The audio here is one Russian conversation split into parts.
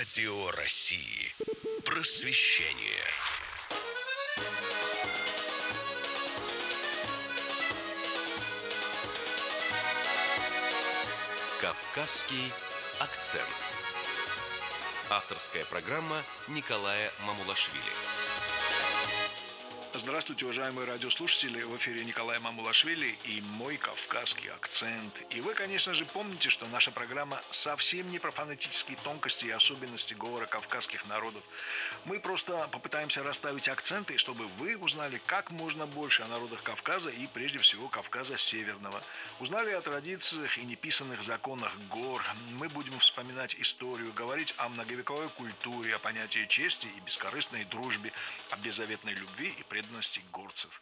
Радио России. Просвещение. Кавказский акцент. Авторская программа Николая Мамулашвили. Здравствуйте, уважаемые радиослушатели! В эфире Николай Мамулашвили и мой кавказский акцент. И вы, конечно же, помните, что наша программа совсем не про фонетические тонкости и особенности говора кавказских народов. Мы просто попытаемся расставить акценты, чтобы вы узнали как можно больше о народах Кавказа и, прежде всего, Кавказа Северного. Узнали о традициях и неписанных законах гор. Мы будем вспоминать историю, говорить о многовековой культуре, о понятии чести и бескорыстной дружбе, о беззаветной любви и преданности горцев.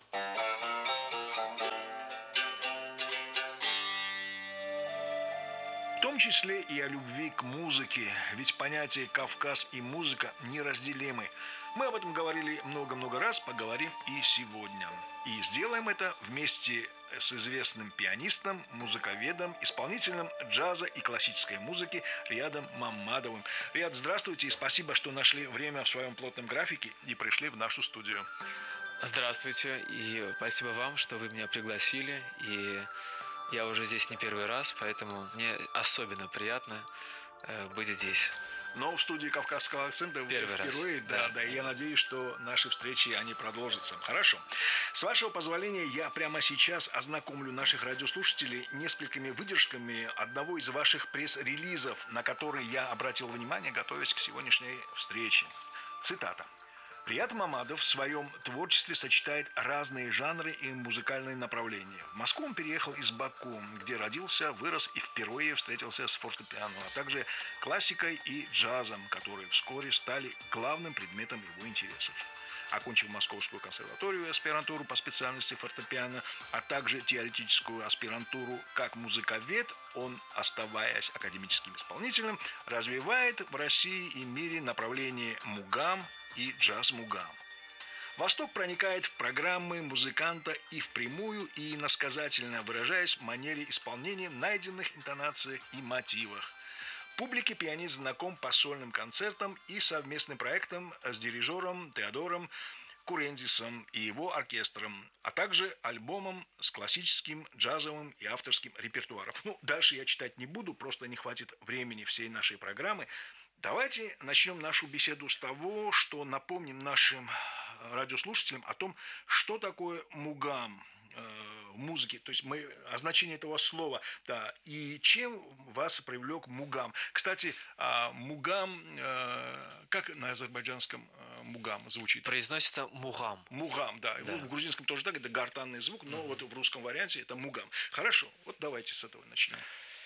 В том числе и о любви к музыке, ведь понятия «Кавказ» и «музыка» неразделимы. Мы об этом говорили много-много раз, поговорим и сегодня. И сделаем это вместе с известным пианистом, музыковедом, исполнителем джаза и классической музыки Риядом Маммадовым. Рияд, здравствуйте и спасибо, что нашли время в своем плотном графике и пришли в нашу студию. Здравствуйте, и спасибо вам, что вы меня пригласили, и я уже здесь не первый раз, поэтому мне особенно приятно быть здесь. Но в студии Кавказского акцента вы впервые, да, и я надеюсь, что наши встречи, они продолжатся. Хорошо. С вашего позволения, я прямо сейчас ознакомлю наших радиослушателей несколькими выдержками одного из ваших пресс-релизов, на который я обратил внимание, готовясь к сегодняшней встрече. Цитата. Рияд Маммадов в своем творчестве сочетает разные жанры и музыкальные направления. В Москву он переехал из Баку, где родился, вырос и впервые встретился с фортепиано, а также классикой и джазом, которые вскоре стали главным предметом его интересов. Окончив Московскую консерваторию и аспирантуру по специальности фортепиано, а также теоретическую аспирантуру как музыковед, он, оставаясь академическим исполнителем, развивает в России и мире направление мугам и джаз-мугам. Восток проникает в программы музыканта и впрямую, и иносказательно, выражаясь в манере исполнения, найденных интонациях и мотивах. Публике пианист знаком по сольным концертам и совместным проектам с дирижером Теодором Курендисом и его оркестром, а также альбомом с классическим, джазовым и авторским репертуаром. Дальше я читать не буду, просто не хватит времени всей нашей программы. Давайте начнем нашу беседу с того, что напомним нашим радиослушателям о том, что такое мугам в музыке, то есть значение этого слова, да, и чем вас привлек мугам. Кстати, мугам, как на азербайджанском мугам звучит? Произносится мугам. Мугам, да. Да. В грузинском тоже так, это гортанный звук, но вот в русском варианте это мугам. Хорошо, вот давайте с этого начнем.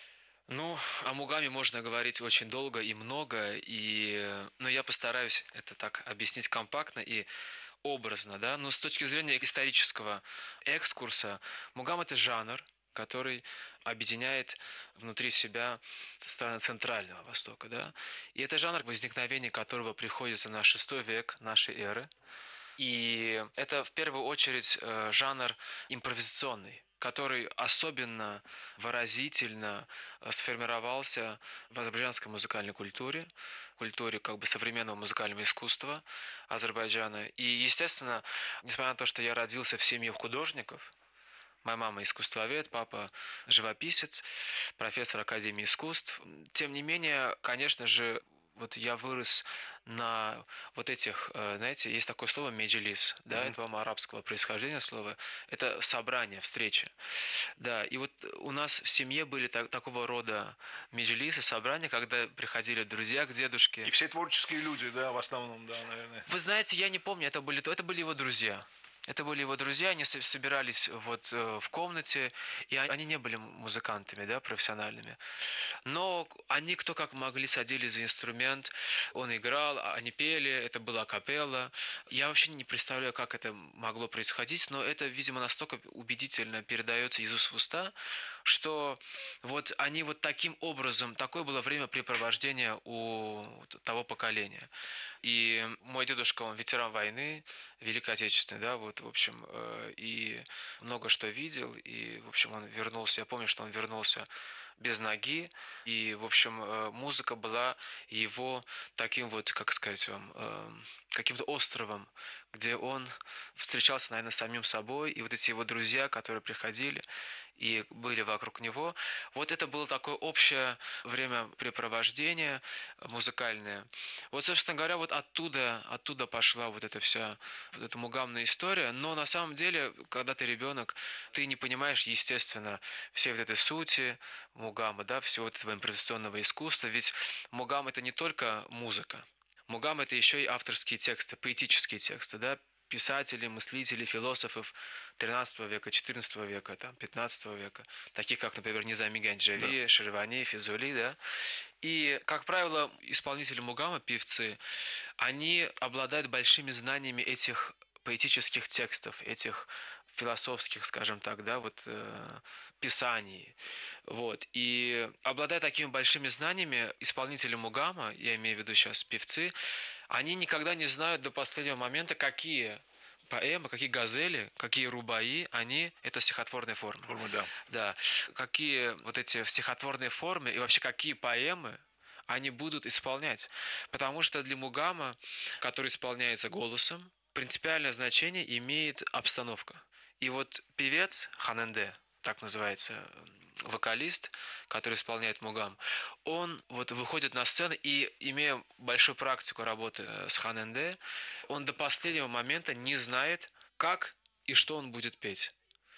О мугаме можно говорить очень долго и много, но я постараюсь это так объяснить компактно и образно, да. Но с точки зрения исторического экскурса, мугам – это жанр, который объединяет внутри себя страны Центрального Востока, да. И это жанр, возникновение которого приходится на VI век нашей эры. И это в первую очередь жанр импровизационный, который особенно выразительно сформировался в азербайджанской музыкальной культуре как бы современного музыкального искусства Азербайджана. И, естественно, несмотря на то, что я родился в семье художников, моя мама искусствовед, папа живописец, профессор Академии искусств, тем не менее, конечно же, вот я вырос на вот этих, знаете, есть такое слово «меджлис», да, это вам арабского происхождения слово, это собрание, встреча, да, и вот у нас в семье были такого рода меджлисы, собрания, когда приходили друзья к дедушке. И все творческие люди, да, в основном, да, наверное. Вы знаете, я не помню, это были его друзья. Это были его друзья, они собирались вот в комнате, и они не были музыкантами, да, профессиональными. Но они кто как могли садились за инструмент, он играл, они пели, это была капелла. Я вообще не представляю, как это могло происходить, но это, видимо, настолько убедительно передается из уст в уста, что вот они вот таким образом, такое было времяпрепровождение у того поколения. И мой дедушка, он ветеран войны, Великой Отечественной, да, вот, в общем, и много что видел, и, в общем, он вернулся, я помню, что он вернулся без ноги. И, в общем, музыка была его таким вот, как сказать вам, каким-то островом, где он встречался, наверное, с самим собой. И вот эти его друзья, которые приходили и были вокруг него. Вот это было такое общее времяпрепровождение музыкальное. Вот, собственно говоря, вот оттуда пошла вот эта вся вот эта мугамная история. Но на самом деле, когда ты ребенок, ты не понимаешь, естественно, всей вот этой сути мугама, да, всего этого импровизационного искусства. Ведь мугам — это не только музыка. Мугам — это еще и авторские тексты, поэтические тексты, да, писателей, мыслителей, философов XIII века, XIV века, там, XV века, таких как, например, Низами Ганджави, да, Ширвани, Физули, да. И, как правило, исполнители мугама, певцы, они обладают большими знаниями этих поэтических текстов, этих философских, скажем так, да, вот писаний. Вот. И обладая такими большими знаниями, исполнители мугама, я имею в виду сейчас певцы, они никогда не знают до последнего момента, какие поэмы, какие газели, какие рубаи, это стихотворные формы. Да. Да. Какие вот эти стихотворные формы и вообще какие поэмы они будут исполнять. Потому что для мугама, который исполняется голосом, принципиальное значение имеет обстановка. И вот певец ханэнде, так называется вокалист, который исполняет мугам, он вот выходит на сцену и, имея большую практику работы с ханэнде, он до последнего момента не знает, как и что он будет петь.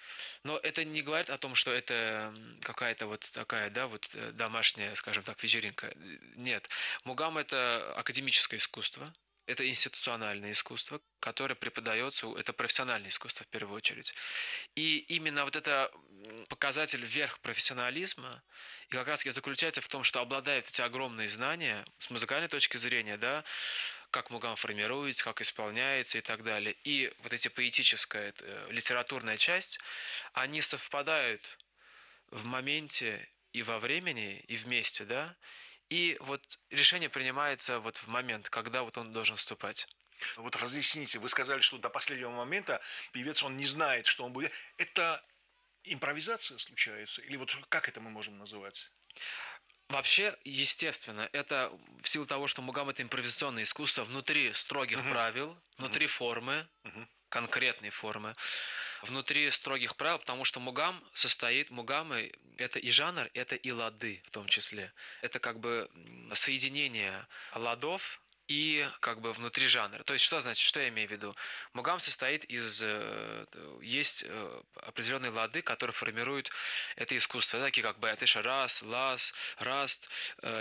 Но это не говорит о том, что это какая-то вот такая, да, вот домашняя, скажем так, вечеринка. Нет. Мугам — это академическое искусство. Это институциональное искусство, которое преподается, это профессиональное искусство в первую очередь. И именно вот это показатель верх профессионализма и как раз заключается в том, что обладает эти огромные знания с музыкальной точки зрения, да, как мугам формируется, как исполняется и так далее. И вот эти поэтическая, литературная часть, они совпадают в моменте и во времени, и вместе, да. И вот решение принимается вот в момент, когда вот он должен вступать. Вот разъясните, вы сказали, что до последнего момента певец, он не знает, что он будет. Это импровизация случается? Или вот как это мы можем называть? Вообще, естественно, это в силу того, что мугам — это импровизационное искусство внутри строгих правил, внутри формы, конкретной формы, внутри строгих правил, потому что мугамы — это и жанр, это и лады в том числе. Это как бы соединение ладов и как бы внутри жанра. То есть, что значит, что я имею в виду? Мугам состоит из... Есть определенные лады, которые формируют это искусство, такие как баятыша рас, лас, раст,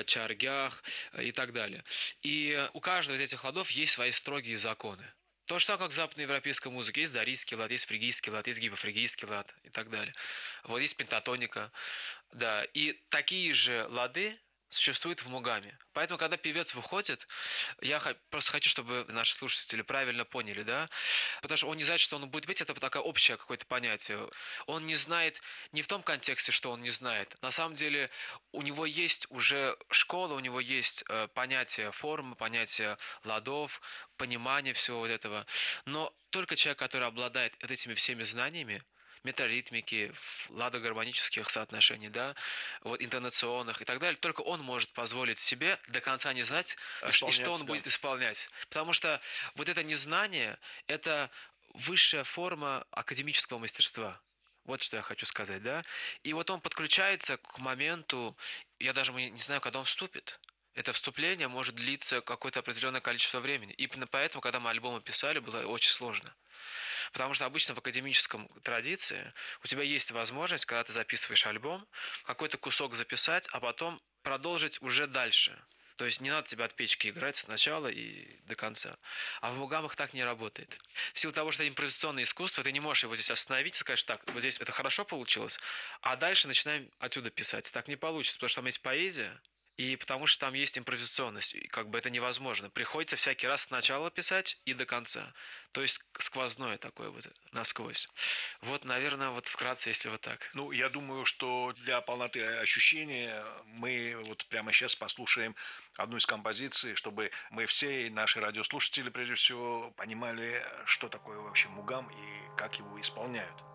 чаргях и так далее. И у каждого из этих ладов есть свои строгие законы. То же самое, как в западноевропейской музыке. Есть дорийский лад, есть фригийский лад, есть гипофригийский лад и так далее. Вот есть пентатоника. Да. И такие же лады существует в мугаме. Поэтому, когда певец выходит, я просто хочу, чтобы наши слушатели правильно поняли, да, потому что он не знает, что он будет петь, это такое общее какое-то понятие. Он не знает не в том контексте, что он не знает. На самом деле у него есть уже школа, у него есть понятие формы, понятие ладов, понимание всего вот этого. Но только человек, который обладает этими всеми знаниями, метаритмики, ладогармонических соотношений, да, вот интонационных и так далее, только он может позволить себе до конца не знать, и что он будет исполнять. Потому что вот это незнание – это высшая форма академического мастерства. Вот что я хочу сказать, да. И вот он подключается к моменту, я даже не знаю, когда он вступит. Это вступление может длиться какое-то определенное количество времени. И поэтому, когда мы альбомы писали, было очень сложно. Потому что обычно в академическом традиции у тебя есть возможность, когда ты записываешь альбом, какой-то кусок записать, а потом продолжить уже дальше. То есть не надо тебе от печки играть сначала и до конца. А в мугамах так не работает. В силу того, что это импровизационное искусство, ты не можешь его здесь остановить и сказать, так, вот здесь это хорошо получилось, а дальше начинаем отсюда писать. Так не получится, потому что там есть поэзия, и потому что там есть импровизационность, и как бы это невозможно. Приходится всякий раз сначала писать и до конца. То есть сквозное такое вот, насквозь. Вот, наверное, вот вкратце, если вот так. Ну, я думаю, что для полноты ощущения мы вот прямо сейчас послушаем одну из композиций, чтобы мы все, и наши радиослушатели, прежде всего, понимали, что такое вообще мугам и как его исполняют.